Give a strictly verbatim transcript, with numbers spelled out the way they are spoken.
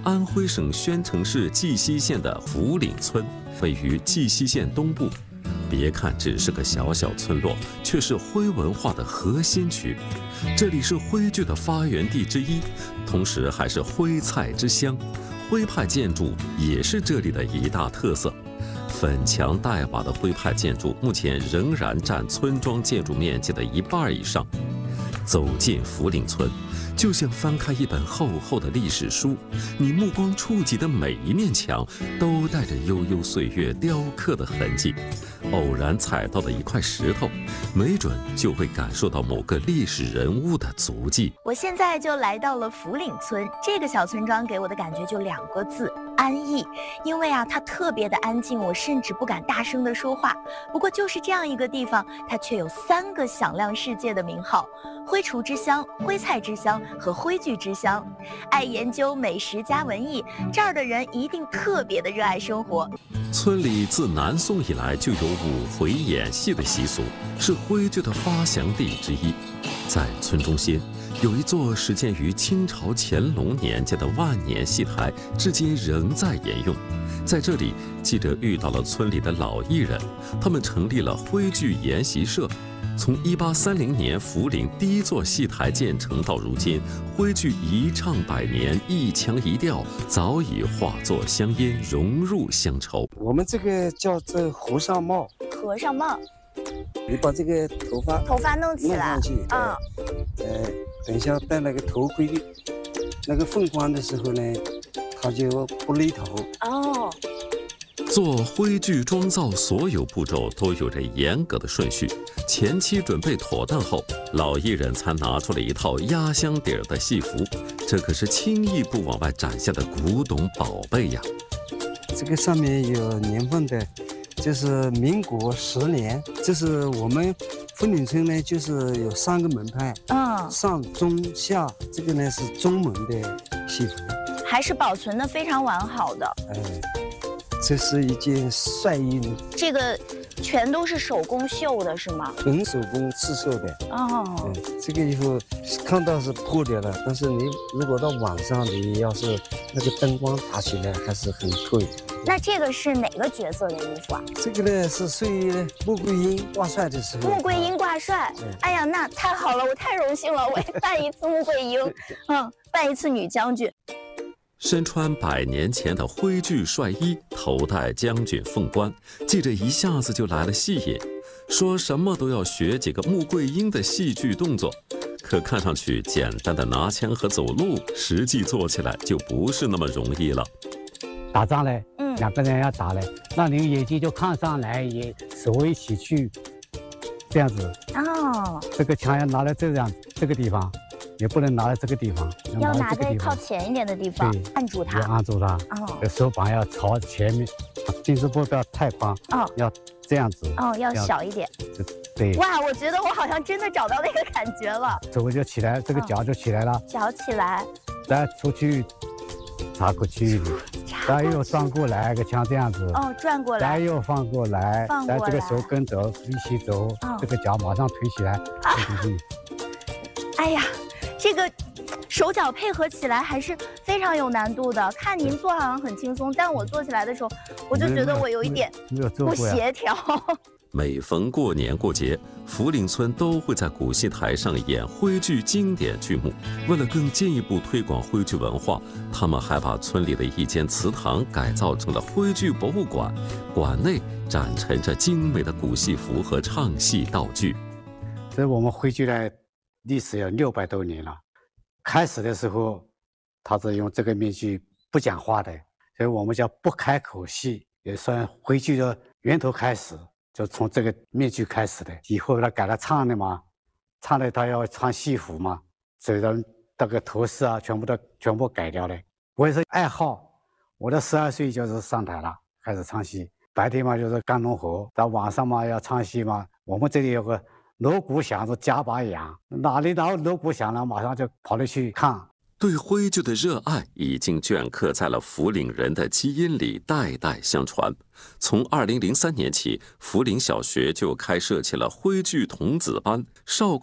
安徽省宣城市绩溪县的福岭村，位于绩溪县东部。别看只是个小小村落，却是徽文化的核心区。这里是徽剧的发源地之一，同时还是徽菜之乡。徽派建筑也是这里的一大特色。粉墙黛瓦的徽派建筑目前仍然占村庄建筑面积的一半以上。走进福岭村，就像翻开一本厚厚的历史书，你目光触及的每一面墙都带着悠悠岁月雕刻的痕迹。偶然踩到的一块石头，没准就会感受到某个历史人物的足迹。 我现在就来到了福岭村，这个小村庄给我的感觉就两个字：安逸。因为啊，它特别的安静，我甚至不敢大声的说话。不过就是这样一个地方，它却有三个响亮世界的名号：徽厨之乡、徽菜之乡和徽剧之乡。爱研究美食加文艺，这儿的人一定特别的热爱生活。 村里自南宋以来就有舞回演戏的习俗，是徽剧的发祥地之一。在村中心，有一座始建于清朝乾隆年间的万年戏台，至今仍在沿用。在这里，记者遇到了村里的老艺人，他们成立了徽剧研习社。从一八三零年福岭第一座戏台建成到如今，徽剧一唱百年，一腔一调，早已化作乡音，融入乡愁。 我们这个叫这和尚帽。 和尚帽， 你把这个头发头发弄起来， 弄上去， 啊、 呃，等一下戴那个头盔，那个凤冠的时候呢，它就不勒头。 哦。 做徽剧妆造，所有步骤都有着严格的顺序。前期准备妥当后，老艺人才拿出了一套压箱底儿的戏服，这可是轻易不往外展现的古董宝贝呀。 这个上面有年份的，就是民国十年。这是我们福岭村呢，就是有三个门派， 嗯， 上中下，这个呢是中门的戏服， 还是保存的非常完好的。 哎。这是一件帅衣服， 这个全都是手工绣的，是吗？ 纯手工刺绣的。 哦、 嗯，这个衣服看到是破掉了，但是你如果到晚上，你要是那个灯光打起来，还是很透。 那这个是哪个角色的衣服啊？ 这个呢是属于穆桂英挂帅的时候。 穆桂英挂帅，哎呀，那太好了，我太荣幸了，我也扮一次穆桂英，嗯，扮一次女将军。 身穿百年前的徽剧帅衣，头戴将军凤冠，记者一下子就来了戏瘾，说什么都要学几个穆桂英的戏剧动作。可看上去简单的拿枪和走路，实际做起来就不是那么容易了。 打仗嘞， 嗯， 两个人要打嘞，那你眼睛就看上来，也手一起去，这样子。 哦， 这个枪要拿在这样这个地方。也不能拿在这个地方， 要拿在在靠前一点的地方，按住它， 要按住它。 哦， 手膀要朝前面，颈子部不要太宽， 哦， 要这样子。 哦，要小一点。 对。 哇，我觉得我好像真的找到那个感觉了。 手就起来，这个脚就起来了。 脚起来。 再出去，插过去，再又转过来，个枪这样子。 哦，转过来。 再又放过来， 放过来。 再这个手跟着一起走，这个脚马上推起来，推进去。 哎呀。这个手脚配合起来还是非常有难度的。看您做好像很轻松，但我做起来的时候，我就觉得我有一点不协调。 每逢过年过节，福岭村都会在古戏台上演徽剧经典剧目。为了更进一步推广徽剧文化，他们还把村里的一间祠堂改造成了徽剧博物馆，馆内展陈着精美的古戏服和唱戏道具。 这我们徽剧的历史有六百多年了。开始的时候，他是用这个面具不讲话的，所以我们叫不开口戏，也算徽剧的源头开始，就从这个面具开始的。以后他改了唱的嘛，唱的他要穿戏服嘛，所以说这个头饰啊，全部都全部改掉了。我也是爱好，我的十二岁就是上台了，开始唱戏。白天嘛就是干农活，到晚上嘛要唱戏嘛。我们这里有个。锣鼓响是加把羊，哪里到锣鼓响了，马上就跑了去看。 对徽剧的热爱已经镌刻在了福岭人的基因里，代代相传。从二零零三年起，福岭小学就开设起了徽剧童子班，少